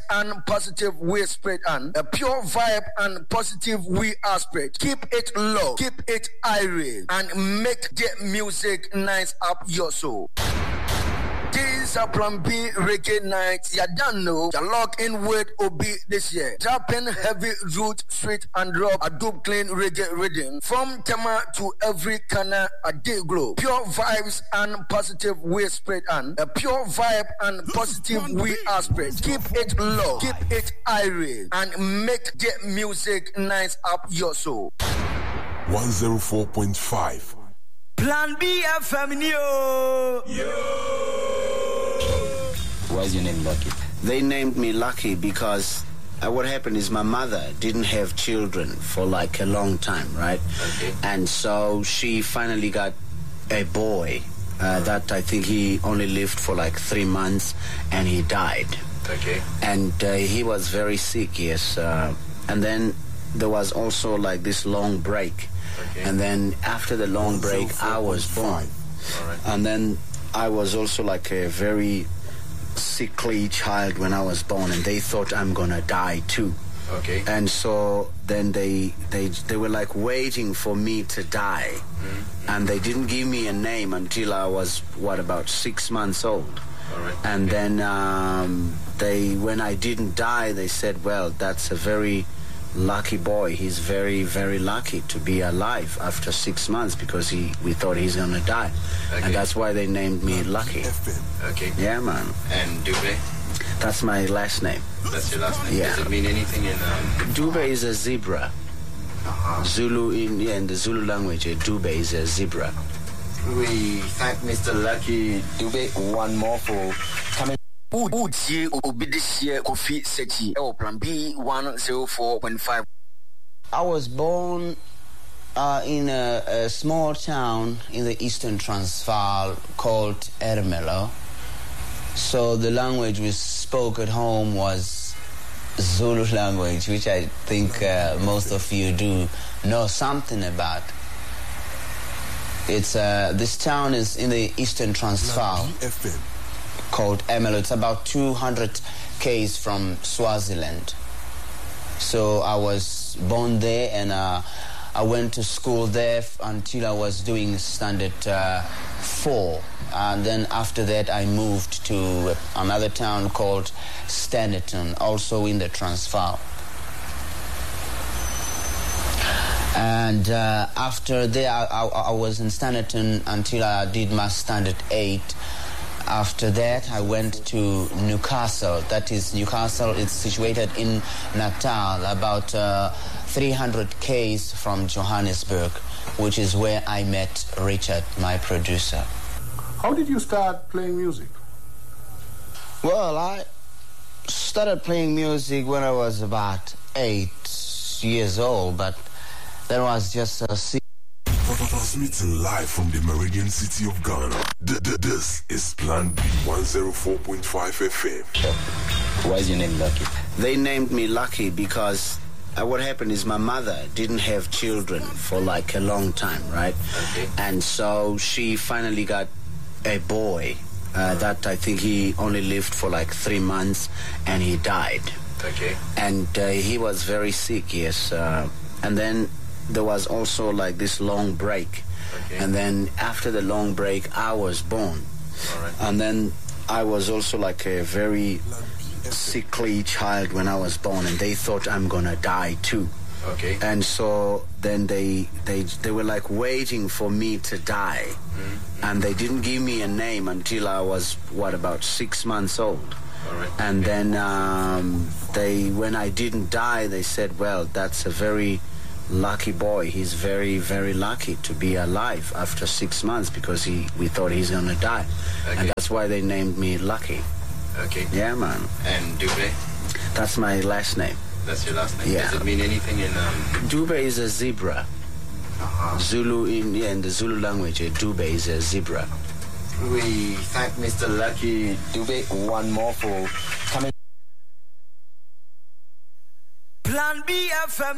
and positive we spread and a pure vibe and positive we aspect. Keep it low, keep it irate, and make the music nice up your soul. This is a Plan B Reggae Night. You don't know. You lock in with Obi this year. Dropping heavy root, sweet and drop a dope clean reggae rhythm. From Tema to every corner a day glow. Pure vibes and positive we spread and a pure vibe and positive we aspect. Keep it low, keep it irate, and make the music nice up your soul. 104.5 Plan B FM yo. Why is your name Lucky? They named me Lucky because what happened is my mother didn't have children for like a long time, right? Okay. And so she finally got a boy that I think he only lived for like 3 months and he died. Okay. And he was very sick, yes. And then there was also like this long break. Okay. And then after the long break, I was born. All right. And then I was also like a very sickly child when I was born, and they thought I'm gonna die too. Okay. And so then they were like waiting for me to die. Mm-hmm. And they didn't give me a name until I was about 6 months old. All right. And Okay. then when I didn't die, they said, well, that's a very lucky boy. He's very, very lucky to be alive after 6 months because we thought he's gonna die. Okay. And that's why they named me Lucky. Okay. Yeah, man. And Dube? That's my last name. That's your last name? Yeah. Does it mean anything in... Dube is a zebra. Zulu in the Zulu language, a Dube is a zebra. We thank Mr. Lucky Dube one more for coming. Uchi Obi this year Kofi Sechi. Plan B 104.5. I was born in a small town in the Eastern Transvaal called Ermelo. So the language we spoke at home was Zulu language, which I think most of you do know something about. It's this town is in the Eastern Transvaal called Ermelo. It's about 200 km from Swaziland. So I was born there, and I went to school there until I was doing standard 4. And then after that, I moved to another town called Standerton, also in the Transvaal. And after that, I was in Standerton until I did my standard 8. After that, I went to Newcastle. That is, Newcastle is situated in Natal, about 300 km from Johannesburg, which is where I met Richard, my producer. How did you start playing music? Well, I started playing music when I was about 8 years old, but that was just a Transmitting live from the Meridian City of Ghana. This is Plan B 104.5 FM. Why is your name Lucky? They named me Lucky because what happened is my mother didn't have children for like a long time, right? Okay. And so she finally got a boy that I think he only lived for like 3 months and he died. Okay. And he was very sick, yes. And then there was also like this long break. Okay. And then after the long break, I was born. All right. And then I was also like a very sickly child when I was born, and they thought I'm gonna die too. Okay. And so then they were like waiting for me to die. Mm-hmm. And they didn't give me a name until I was about 6 months old. All right. And then when I didn't die, they said, well, that's a very lucky boy. He's very, very lucky to be alive after 6 months because we thought he's gonna die. Okay. And that's why they named me Lucky. Okay. Yeah, man. And Dube? That's my last name. That's your last name? Yeah. Does it mean anything in... Dube is a zebra. Zulu in the Zulu language, a Dube is a zebra. We thank Mr. Lucky Dube one more for coming. Plan B FM